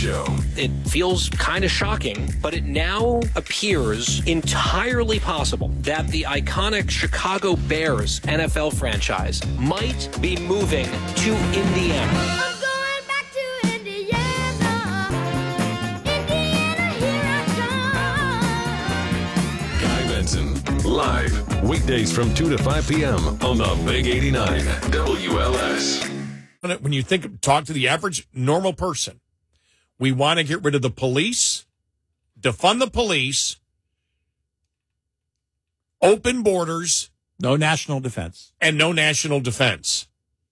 Show. It feels kind of shocking, but it now appears entirely possible that the iconic Chicago Bears NFL franchise might be moving to Indiana. I'm going back to Indiana. Indiana, here I come. Guy Benson, live, weekdays from 2 to 5 p.m. on the Big 89 WLS. When you talk to the average normal person, we want to get rid of the police, defund the police, open borders, No national defense. and no national defense.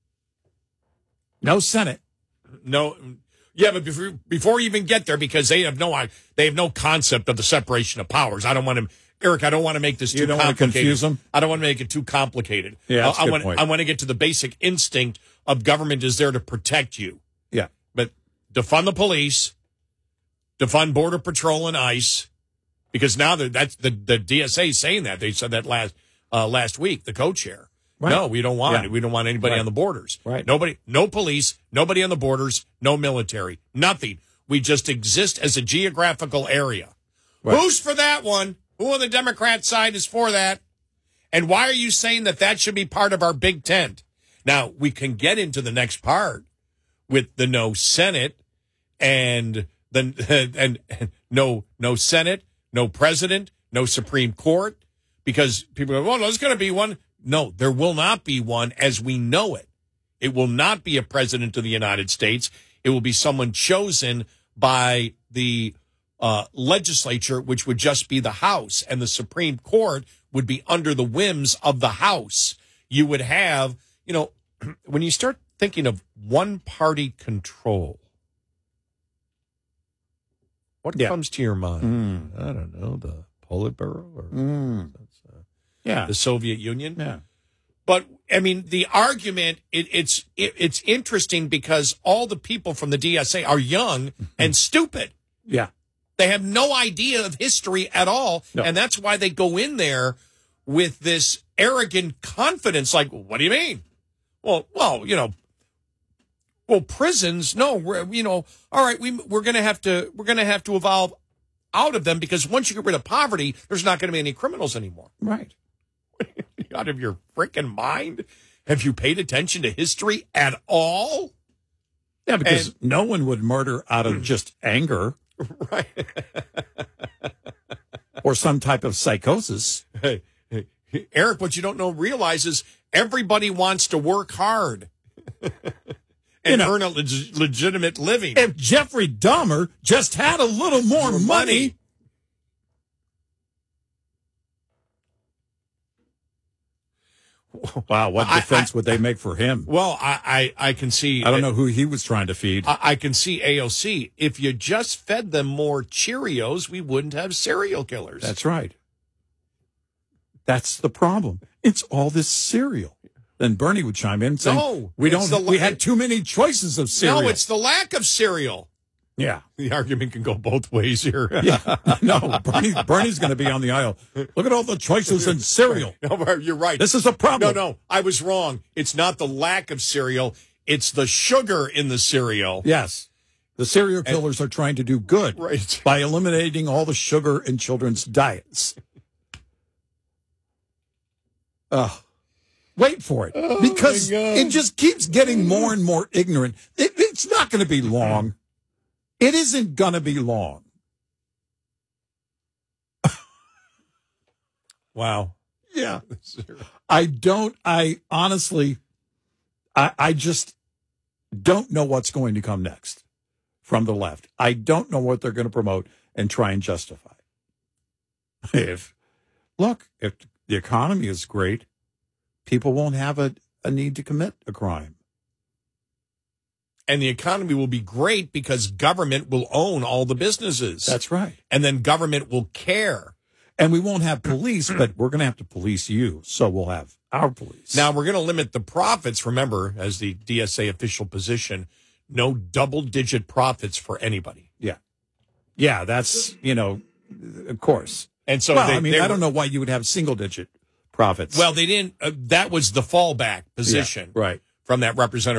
No Senate. No, yeah, but before you even get there, because they have no concept of the separation of powers. I don't want to, Eric. I don't want to make this too don't want to complicated. confuse them? I don't want to make it too complicated. Yeah, that's a good want. point. I want to get to the basic instinct of government is there to protect you. Yeah. But defund the police, defund Border Patrol and ICE, because now that's the DSA saying that. They said that last week, the co-chair. Right. No, we don't want Yeah. it. We don't want anybody Right. on the borders. Right. Nobody, no police, nobody on the borders, no military, nothing. We just exist as a geographical area. Right. Who's for that one? Who on the Democrat side is for that? And why are you saying that should be part of our big tent? Now, we can get into the next part with the no Senate and and no Senate, no president, no Supreme Court, because people go, well, there's going to be one. No, there will not be one as we know it. It will not be a president of the United States. It will be someone chosen by the legislature, which would just be the House, and the Supreme Court would be under the whims of the House. You would have, when you start thinking of one-party control, what comes to your mind? I don't know, the Politburo or Yeah. the Soviet Union? Yeah. But, I mean, the argument, it's interesting because all the people from the DSA are young and stupid. Yeah. They have no idea of history at all. No. And that's why they go in there with this arrogant confidence. Like, what do you mean? Well, prisons. No, all right. We're going to have to evolve out of them, because once you get rid of poverty, there's not going to be any criminals anymore. Right. Out of your freaking mind? Have you paid attention to history at all? Yeah, because no one would murder out of just anger. Right. Or some type of psychosis. Hey, Eric, what you don't realize is everybody wants to work hard and earn a legitimate living. If Jeffrey Dahmer just had a little more money. Wow, what defense would they make for him? Well, I can see. I don't know who he was trying to feed. I can see AOC. If you just fed them more Cheerios, we wouldn't have serial killers. That's right. That's the problem. It's all this cereal. Then Bernie would chime in saying, No, we had too many choices of cereal. No, it's the lack of cereal. Yeah. The argument can go both ways here. Yeah. No, Bernie's going to be on the aisle. Look at all the choices in cereal. No, you're right. This is a problem. No, I was wrong. It's not the lack of cereal. It's the sugar in the cereal. Yes. The serial killers are trying to do good by eliminating all the sugar in children's diets. Wait for it. Because it just keeps getting more and more ignorant. It's not going to be long. It isn't going to be long. Wow. Yeah. I honestly just don't know what's going to come next from the left. I don't know what they're going to promote and try and justify. If the economy is great, people won't have a need to commit a crime. And the economy will be great because government will own all the businesses. That's right. And then government will care. And we won't have police, but we're going to have to police you. So we'll have our police. Now, we're going to limit the profits. Remember, as the DSA official position, no double-digit profits for anybody. Yeah. Yeah, that's, of course. And so I don't know why you would have single-digit profits. Well, they didn't. That was the fallback position right. from that representative.